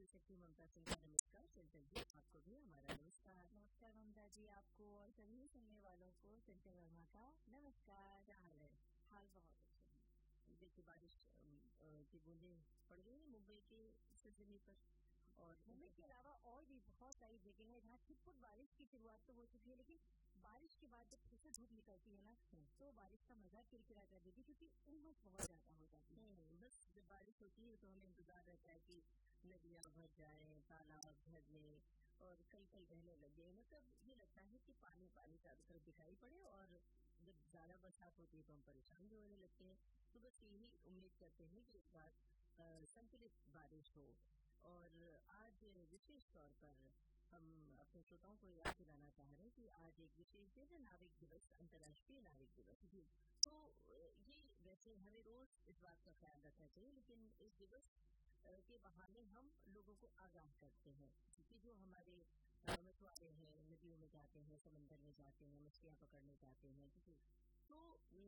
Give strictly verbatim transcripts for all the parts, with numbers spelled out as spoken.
Radio सेक्टी ममता सिंह का नमस्कार। चंचल जी आपको भी हमारा नमस्कार। नमस्कार ममता जी, आपको और सभी सुनने वालों को चंचल वर्मा का नमस्कार। क्या हाल है? हाल बहुत अच्छे हैं। देखिए बारिश की बूंदें पड़ रही है मुंबई की सरजमी पर, और मुंबई के अलावा और भी बहुत सारी जगह है जहाँ छिटपुट बारिश की शुरुआत तो हो चुकी है, लेकिन बारिश के बाद जब फिर से धूप निकलती है ना तो बारिश का मजा किरकिरा कर देती है, क्योंकि उमस बहुत ज्यादा हो जाती है। बस जब बारिश होती है तो हमें इंतजार रहता है कि नदियां भर जाए, तालाब झरने और कई कई बहने लगे। मतलब ये लगता है कि पानी पानी चारों तरफ दिखाई पड़े, और जब ज्यादा बरसात होती है तो हम परेशान भी होने लगते हैं। तो बस यही उम्मीद करते हैं कि इस बार संतुलित बारिश हो। और आज विशेष तौर पर हम अपने श्रोताओं को याद दिलाना चाह रहे हैं कि आज एक विशेष दिन है, नाविक दिवस, अंतर्राष्ट्रीय नाविक दिवस। जी, तो ये वैसे हमें रोज इस बात का ख्याल रखना चाहिए, लेकिन इस दिवस के बहाने हम लोगों को आगाह करते हैं कि जो हमारे मछुआरे हैं, नदियों में जाते हैं, समंदर में जाते हैं, मछलियां पकड़ने जाते हैं, तो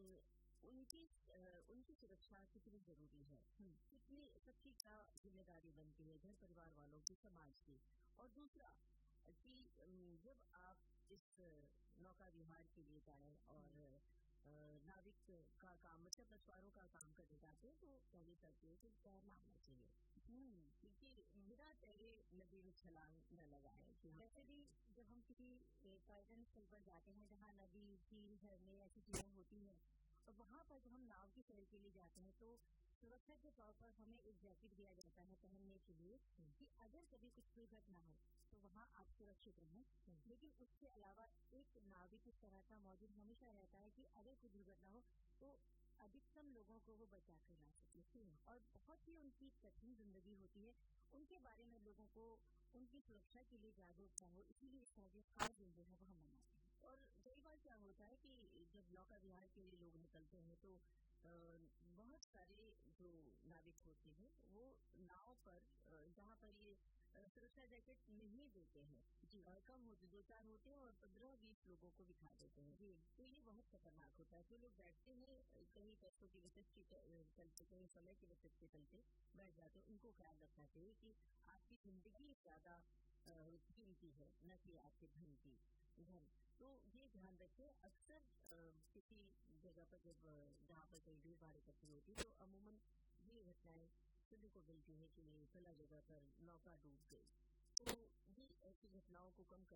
उनकी उनकी सुरक्षा कितनी जरूरी है, कितनी सबकी क्या जिम्मेदारी बनती है, घर परिवार वालों की, समाज की। और दूसरा कि जब आप इस नौका विहार के लिए जाएं और नाविक का काम, मतलब मछुआरों का काम करने जाते हैं, तो पहले करते हैं कि तैरना आना चाहिए, क्योंकि बिना तैरे नदी में छलांग न लगाए। वैसे भी जब हम किसी पर्यटन स्थल पर जाते हैं जहाँ नदी, झील, झरने ऐसी चीजें होती हैं, और वहाँ पर जब हम नाव की सैर के लिए जाते हैं तो सुरक्षा के तौर पर हमें एक जैकेट दिया जाता है पहनने के लिए कि अगर कभी कुछ दुर्घटना हो तो वहाँ आप सुरक्षित रहें। लेकिन उसके अलावा एक नाविक इस तरह का मौजूद हमेशा रहता है कि अगर कोई दुर्घटना हो तो अधिकतम लोगों को वो बचा कर ला सके। और बहुत ही उनकी कठिन जिंदगी होती है, उनके बारे में लोगों को उनकी सुरक्षा के लिए जागरूकता हो, इसीलिए इस तरह के खास दिन जो है वो हम मनाते हैं। और कई बार क्या होता है कि जब नौका विहार के लिए लोग निकलते हैं तो बहुत सारे जो नाविक होते हैं वो नाव पर, जहाँ पर ये सुरक्षा जैकेट नहीं देते हैं, जी कम होते, दो चार होते हैं और पंद्रह बीस लोगों को बिठा देते हैं। जी, तो ये बहुत खतरनाक होता है। जो लोग बैठते हैं कहीं पैसों की बचत के चलते, कहीं समय की बचत के चलते बैठ जाते हैं, उनको ख्याल रखना चाहिए कि आपकी जिंदगी ज्यादा कीमती है, न कि आपके धन की धन। तो ये ध्यान रखें। अक्सर किसी जगह पर जब जहाँ पर कहीं भीड़ भाड़ इकट्ठी होती है तो अमूमन ये घटनाएं सुनने को मिलती है कि फला जगह पर नौका डूब गई। तो ये ऐसी घटनाओं को कम कर